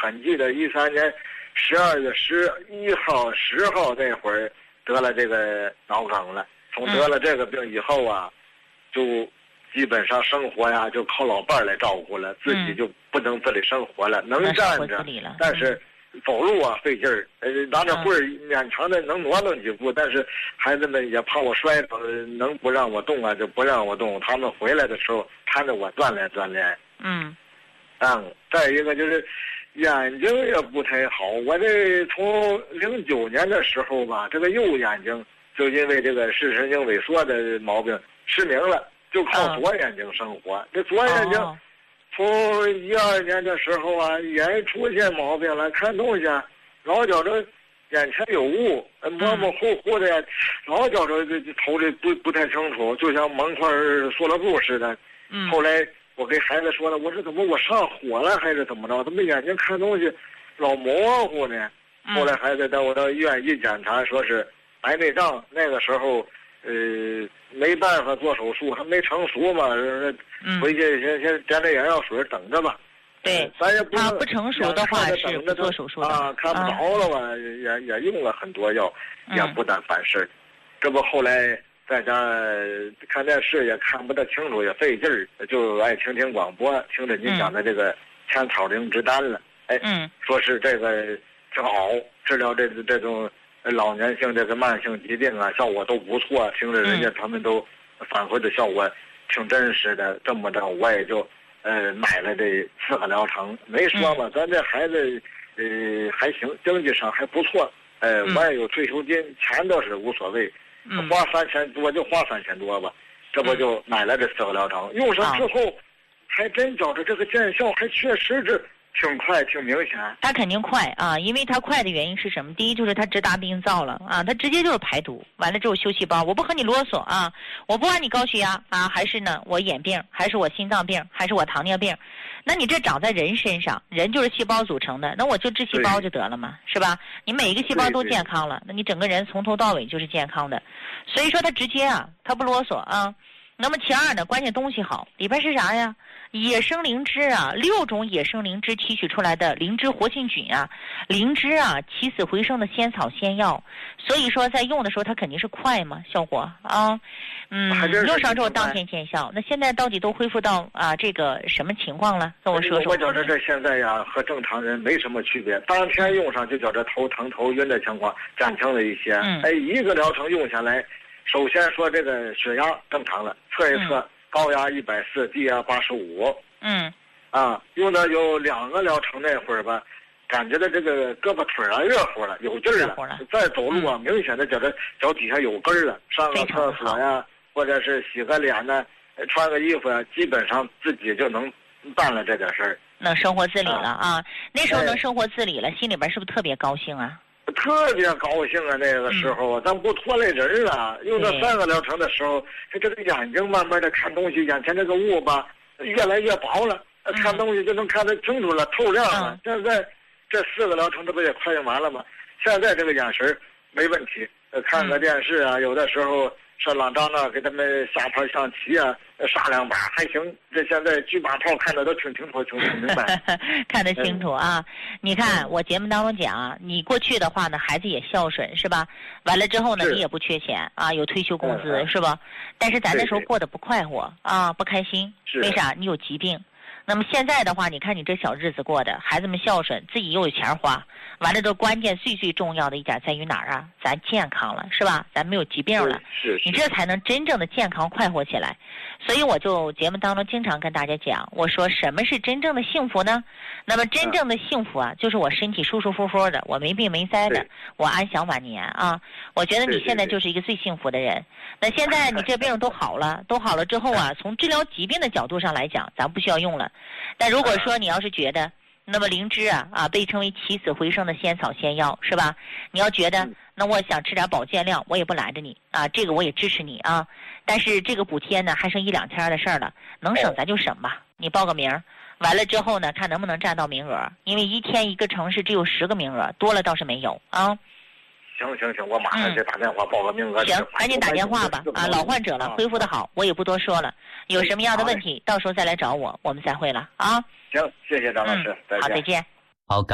很记得13年12月11号、10号那会儿得了这个脑梗了。从得了这个病以后啊，就基本上生活呀就靠老伴儿来照顾了，自己就不能自理生活了，能站着，但是走路啊费劲儿，拿着棍儿勉强的能挪动几步，但是孩子们也怕我摔倒，能不让我动啊就不让我动。他们回来的时候看着我锻炼锻炼。再一个就是眼睛也不太好，我这从09年的时候吧，这个右眼睛就因为这个视神经萎缩的毛病失明了，就靠左眼睛生活。这左眼睛从12年的时候啊，也出现毛病了，看东西啊，老觉着眼前有雾，模模糊糊的呀，老觉着这头里不太清楚，就像蒙块塑料布似的。后来我给孩子说了，我说怎么我上火了还是怎么着？怎么眼睛看东西老模糊呢？后来孩子带我到医院一检查，说是白内障，那个时候没办法做手术，还没成熟嘛，回去先点点眼药水等着吧。 对， 咱也他不成熟的话是不做手术的啊，看不着了吧，也用了很多药，也不但反事。这不后来在家看电视也看不大清楚，也费劲儿，就爱听听广播，听着您讲的这个千草灵芝丹了。说是这个挺好，治疗这种老年性这个慢性疾病啊，效果都不错。听着人家他们都反馈的效果挺真实的。这么着，我也就买了这4个疗程。没说嘛，咱这孩子还行，经济上还不错。我也有退休金，钱倒是无所谓。花3000多就花3000多吧，这不就买了这4个疗程，用上之后，还真觉着这个见效还确实是挺快挺明显。 它肯定快啊，因为它快的原因是什么？第一就是它直达病灶了啊，它直接就是排毒，完了之后修细胞。我不和你啰嗦啊，我不管你高血压啊，还是呢我眼病，还是我心脏病，还是我糖尿病，那你这长在人身上，人就是细胞组成的，那我就治细胞就得了嘛，是吧？你每一个细胞都健康了，那你整个人从头到尾就是健康的。所以说它直接啊，它不啰嗦啊。那么其二呢，关键东西好，里边是啥呀？野生灵芝啊，6种野生灵芝提取出来的灵芝活性菌啊，灵芝啊起死回生的仙草仙药，所以说在用的时候它肯定是快嘛，效果啊，用上之后当天见效。那现在到底都恢复到这个什么情况了？跟我说说。 我觉着这现在呀和正常人没什么区别，当天用上就觉着头疼头晕的情况减轻了一些。一个疗程用下来，首先说这个血压正常了，测一测。高压140，低压85。用的有2个疗程那会儿吧，感觉到这个胳膊腿啊热乎了，有劲儿了。再走路啊，明显的觉得脚底下有根儿了。上个厕所呀，或者是洗个脸呢，穿个衣服啊，基本上自己就能办了这点事儿。 能生活自理了啊！那时候能生活自理了，心里边是不是特别高兴啊？ 特别高兴啊！那个时候咱不拖累人了。用这3个疗程的时候，这个眼睛慢慢的看东西，眼前这个雾吧越来越薄了，看东西就能看得清楚了，透亮了。现在这4个疗程这不也快用完了吗？现在这个眼神没问题，看个电视啊，有的时候上老张那给他们下盘象棋啊，杀2把还行。这现在狙把炮看得都挺清楚，挺明白， 看得清楚啊！你看我节目当中讲，你过去的话呢，孩子也孝顺是吧？完了之后呢，你也不缺钱啊，有退休工资是吧？但是咱那时候过得不快活啊，不开心，为啥？你有疾病。那么现在的话，你看你这小日子过的，孩子们孝顺，自己又有钱花，完了这关键最重要的一点在于哪儿啊？咱健康了是吧？咱没有疾病了，你这才能真正的健康快活起来。所以我就节目当中经常跟大家讲，我说什么是真正的幸福呢？那么真正的幸福啊，就是我身体舒舒服服的，我没病没灾的，我安享晚年啊。我觉得你现在就是一个最幸福的人。那现在你这病都好了，都好了之后啊，从治疗疾病的角度上来讲，咱不需要用了。但如果说你要是觉得，那么灵芝啊被称为起死回生的仙草仙药是吧？你要觉得，那我想吃点保健量，我也不拦着你啊，这个我也支持你啊。但是这个补贴呢，还剩1-2天的事儿了，能省咱就省吧。你报个名，完了之后呢，看能不能占到名额，因为1天一个城市只有10个名额，多了倒是没有啊。 行，我马上就打电话报个名额。 行，赶紧打电话吧啊！老患者了，恢复的好，我也不多说了。有什么样的问题，到时候再来找我，我们再会了啊。 行，谢谢张老师， 好，再见。